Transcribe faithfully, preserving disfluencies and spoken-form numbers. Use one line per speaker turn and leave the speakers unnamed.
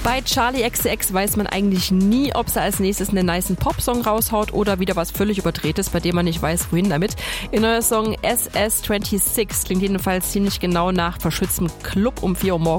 Bei Charli X C X weiß man eigentlich nie, ob sie als nächstes einen nicen Popsong raushaut oder wieder was völlig Überdrehtes, bei dem man nicht weiß, wohin damit. Ihr neuer Song S S sechsundzwanzig klingt jedenfalls ziemlich genau nach verschütztem Club um vier Uhr morgens.